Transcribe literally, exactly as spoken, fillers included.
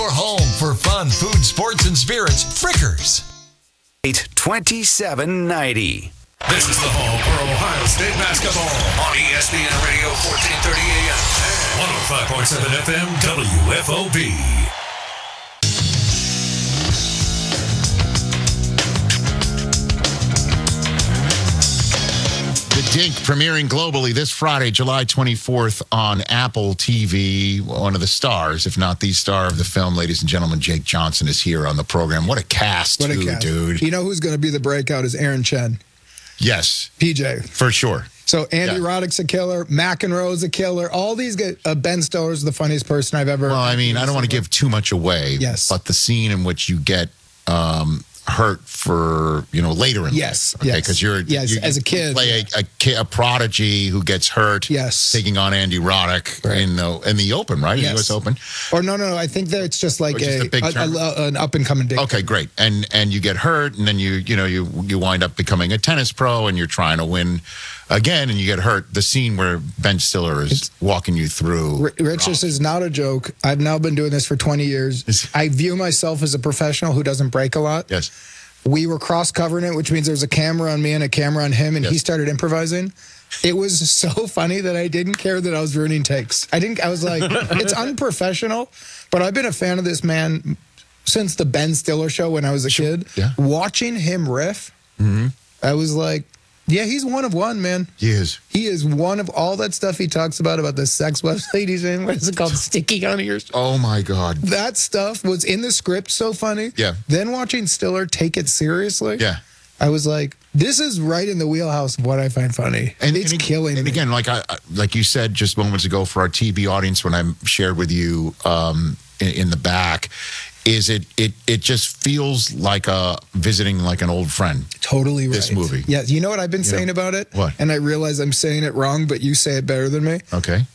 Your home for fun, food, sports, and spirits. Frickers. eight twenty-seven ninety. This is the home for Ohio State basketball on E S P N Radio fourteen thirty A M and one oh five point seven F M W F O B. The Dink premiering globally this Friday, July twenty-fourth on Apple T V. One of the stars, if not the star of the film, ladies and gentlemen, Jake Johnson is here on the program. What a cast, What a too, cast. dude. You know who's going to be the breakout is Aaron Chen. Yes. P J. For sure. So Andy Yeah. Roddick's a killer. McEnroe's a killer. All these guys. Uh, Ben Stiller's the funniest person I've ever. Well, I mean, I don't want to give too much away. Yes. But the scene in which you get um, hurt for, you know, later in Yes, life. Okay, yes. because you're Yes, you, as a you kid. play a, a, ki- a prodigy who gets hurt. Yes. Taking on Andy Roddick Right. in the in the Open, right? Yes. U S Open. Or no, no, no. I think that it's just like Or just a, a big a- a- tournament? a- an up and coming. Okay, great. And and you get hurt, and then you you know you you wind up becoming a tennis pro, and you're trying to win again, and you get hurt. The scene where Ben Stiller is walking you through. R- Rich, this is not a joke. I've now been doing this for twenty years. I view myself as a professional who doesn't break a lot. Yes. We were cross covering it, which means there's a camera on me and a camera on him, and Yes. he started improvising. It was so funny that I didn't care that I was ruining takes. I didn't. I was like, it's unprofessional, but I've been a fan of this man since the Ben Stiller show when I was a kid. Yeah. Watching him riff, I was like, yeah, he's one of one, man. He is. He is one of all that stuff he talks about, about the sex website he's in. What is it called? Sticky on ears. Oh my God. That stuff was in the script so funny. Yeah. Then watching Stiller take it seriously. Yeah. I was like, this is right in the wheelhouse of what I find funny. And it's and, killing And me. again, like I I- like you said just moments ago for our T V audience when I shared with you um, in, in the back, is it it it just feels like a visiting like an old friend. Totally right. This movie. Yeah. You know what I've been saying know, about it? what? And I realize I'm saying it wrong, but you say it better than me. Okay.